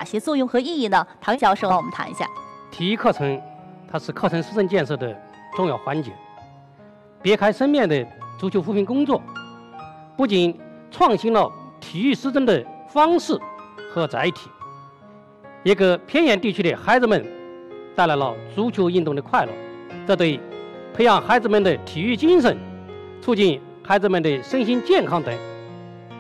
些作用和意义呢？唐教授，我们谈一下。 体育课程，它是课程师生建设的重要环节。别开生面的足球扶贫工作，不仅创新了体育师生的方式和载体，也给偏远地区的孩子们带来了足球运动的快乐。这对培养孩子们的体育精神、促进孩子们的身心健康等